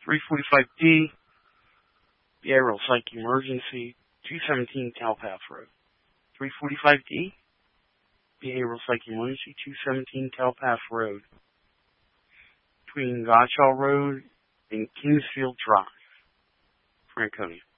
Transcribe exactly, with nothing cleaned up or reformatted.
three forty-five D, behavioral psych emergency, two seventeen Cowpath Road. three forty-five D, behavioral psych emergency, two seventeen Cowpath Road. Between Gottschall Road and Kingsfield Drive, Franconia.